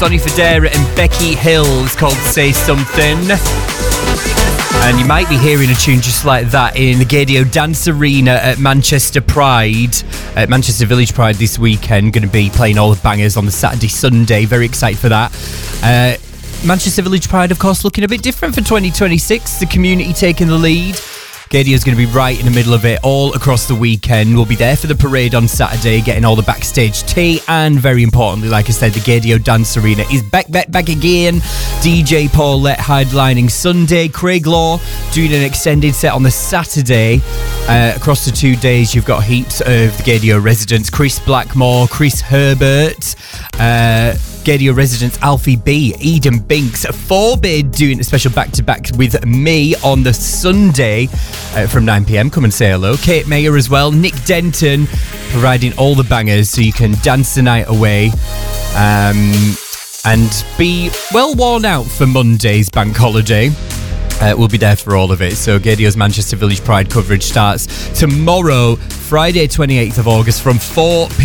Sonny Fodera and Becky Hill. It's called Say Something. And you might be hearing a tune just like that in the Gaydio Dance Arena at Manchester Pride. At Manchester Village Pride this weekend. Going to be playing all the bangers on the Saturday, Sunday. Very excited for that. Manchester Village Pride, of course, looking a bit different for 2026. The community taking the lead. Gaydio's going to be right in the middle of it all across the weekend. We'll be there for the parade on Saturday, getting all the backstage tea, and very importantly, like I said, the Gaydio Dance Arena is back again. DJ Paulette headlining Sunday, Craig Law doing an extended set on the Saturday. Across the 2 days, you've got heaps of the Gaydio residents: Chris Blackmore, Chris Herbert, Gaydio residents Alfie B, Eden Binks, Forbid doing a special back-to-back with me on the Sunday from 9pm. Come and say hello. Kate Mayer as well, Nick Denton providing all the bangers so you can dance the night away and be well worn out for Monday's bank holiday. We'll be there for all of it. So Gaydio's Manchester Village Pride coverage starts tomorrow, Friday 28th of August from 4pm.